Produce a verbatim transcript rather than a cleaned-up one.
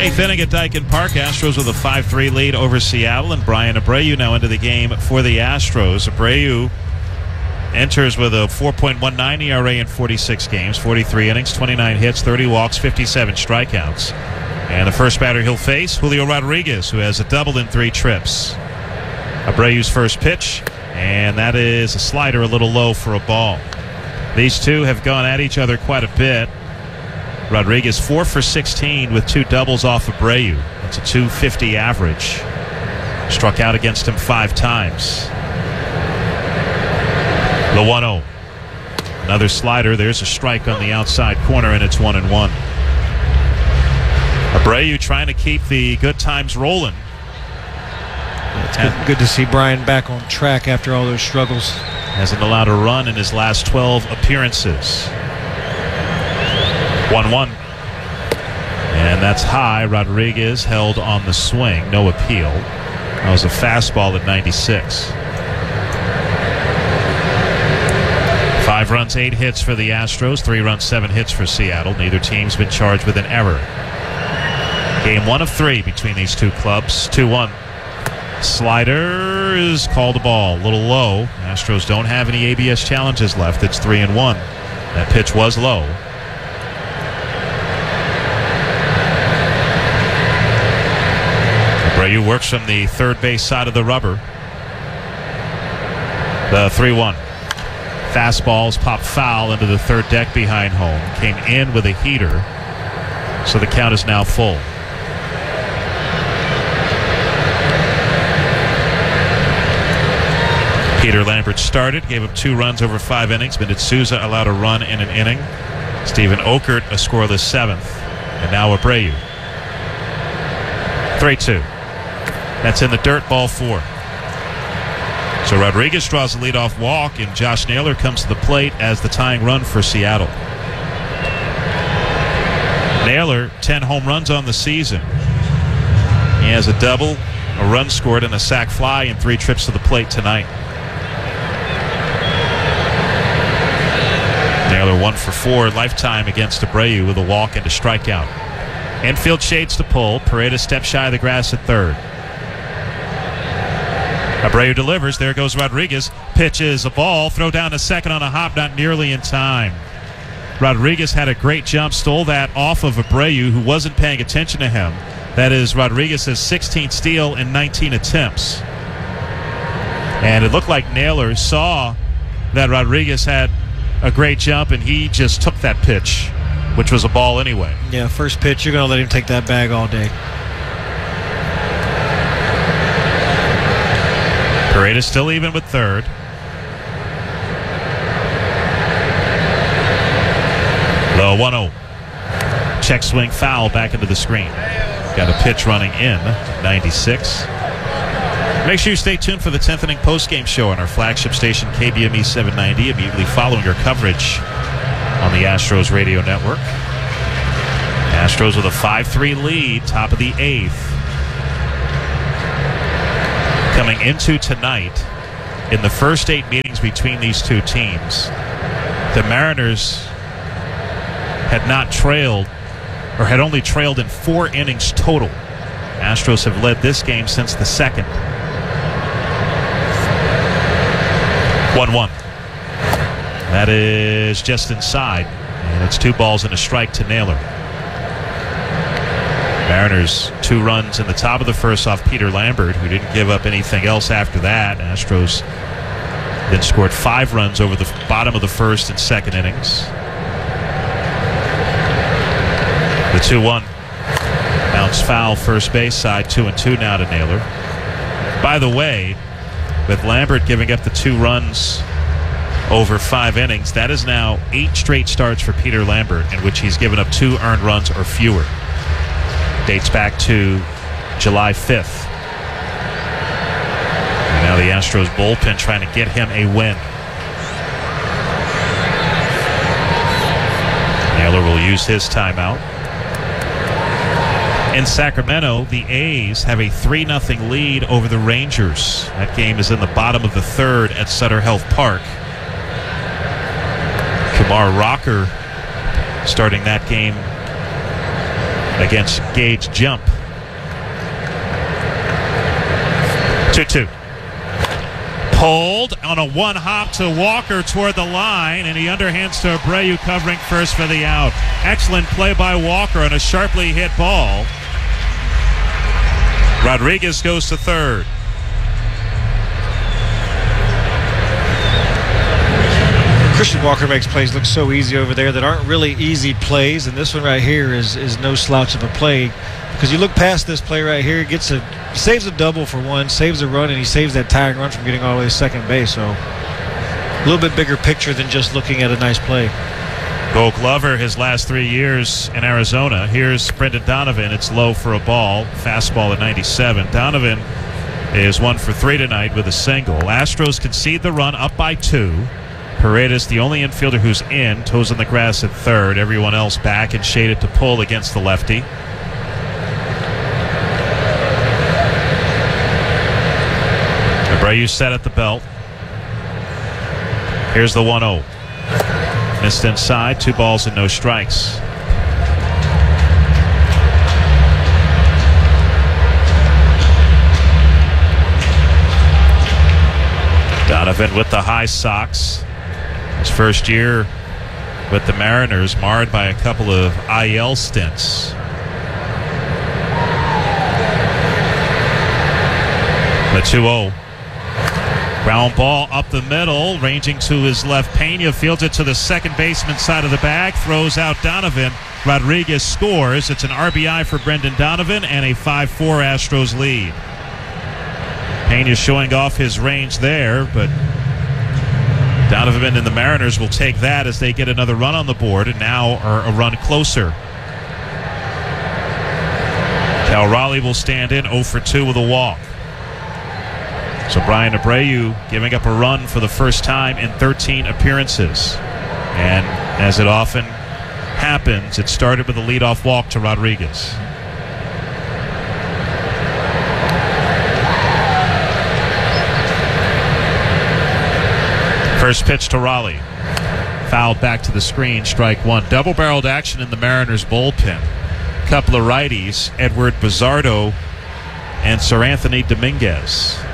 Eighth inning at Daikin Park. Astros with a five three lead over Seattle, and Brian Abreu now into the game for the Astros. Abreu enters with a four point one nine E R A in forty-six games, forty-three innings, twenty-nine hits, thirty walks, fifty-seven strikeouts. And the first batter he'll face, Julio Rodriguez, who has a double in three trips. Abreu's first pitch, and that is a slider a little low for a ball. These two have gone at each other quite a bit. Rodriguez four for sixteen with two doubles off Abreu. That's a two fifty average. Struck out against him five times. The one oh. Another slider. There's a strike on the outside corner, and it's one and one. Abreu trying to keep the good times rolling. It's good, good to see Brian back on track after all those struggles. Hasn't allowed a run in his last twelve appearances. one one. And that's high. Rodriguez held on the swing. No appeal. That was a fastball at ninety-six. Five runs, eight hits for the Astros. Three runs, seven hits for Seattle. Neither team's been charged with an error. Game one of three between these two clubs. two one. Slider is called a ball. A little low. Astros don't have any A B S challenges left. It's three and one. That pitch was low. Abreu works from the third base side of the rubber. The three one. Fastballs pop foul into the third deck behind home. Came in with a heater. So the count is now full. Peter Lambert started, gave up two runs over five innings. Bennett Sousa allowed a run in an inning. Stephen Okert a scoreless seventh. And now Abreu. three two. That's in the dirt, ball four. So Rodriguez draws a leadoff walk, and Josh Naylor comes to the plate as the tying run for Seattle. Naylor, ten home runs on the season. He has a double, a run scored, and a sac fly in three trips to the plate tonight. Naylor one for four lifetime against Abreu with a walk and a strikeout. Infield shades to pull. Paredes steps shy of the grass at third. Abreu delivers. There goes Rodriguez. Pitches a ball. Throw down to second on a hop. Not nearly in time. Rodriguez had a great jump. Stole that off of Abreu, who wasn't paying attention to him. That is Rodriguez's sixteenth steal in nineteen attempts. And it looked like Naylor saw that Rodriguez had a great jump, and he just took that pitch, which was a ball anyway. Yeah, first pitch, you're going to let him take that bag all day. Paredes still even with third. The one oh. Check swing foul back into the screen. Got a pitch running in, ninety-six. Make sure you stay tuned for the tenth inning postgame show on our flagship station, K B M E seven ninety, immediately following your coverage on the Astros radio network. Astros with a five three lead, top of the eighth. Coming into tonight, in the first eight meetings between these two teams, the Mariners had not trailed, or had only trailed in four innings total. Astros have led this game since the second. one one. That is just inside, and it's two balls and a strike to Naylor. Mariners two runs in the top of the first off Peter Lambert, who didn't give up anything else after that. Astros then scored five runs over the bottom of the first and second innings. The two one. Bounce foul first base side, two and two now to Naylor. By the way, with Lambert giving up the two runs over five innings, that is now eight straight starts for Peter Lambert in which he's given up two earned runs or fewer. Dates back to July fifth. And now the Astros bullpen trying to get him a win. Naylor will use his timeout. In Sacramento, the A's have a three nothing lead over the Rangers. That game is in the bottom of the third at Sutter Health Park. Kumar Rocker starting that game against Gage Jump. two two. Pulled on a one hop to Walker toward the line, and he underhands to Abreu covering first for the out. Excellent play by Walker on a sharply hit ball. Rodriguez goes to third. Christian Walker makes plays look so easy over there that aren't really easy plays, and this one right here is is no slouch of a play, because you look past this play right here, gets a saves a double for one, saves a run, and he saves that tying run from getting all the way to second base. So a little bit bigger picture than just looking at a nice play. Gold Glover his last three years in Arizona. Here's Brendan Donovan. It's low for a ball. Fastball at ninety-seven. Donovan is one for three tonight with a single. Astros concede the run up by two. Paredes, the only infielder who's in, toes on the grass at third. Everyone else back and shaded to pull against the lefty. Abreu set at the belt. Here's the one oh. Missed inside, two balls and no strikes. Donovan with the high socks. His first year with the Mariners, marred by a couple of I L stints. The two oh. Ground ball up the middle, ranging to his left. Pena fields it to the second baseman side of the bag, throws out Donovan. Rodriguez scores. It's an R B I for Brendan Donovan and a five four Astros lead. Pena showing off his range there, but Donovan and the Mariners will take that as they get another run on the board and now are a run closer. Cal Raleigh will stand in oh for two with a walk. So Bryan Abreu giving up a run for the first time in thirteen appearances. And as it often happens, it started with a leadoff walk to Rodriguez. First pitch to Raleigh. Fouled back to the screen, strike one. Double-barreled action in the Mariners bullpen. Couple of righties, Edward Bizardo and Sir Anthony Dominguez.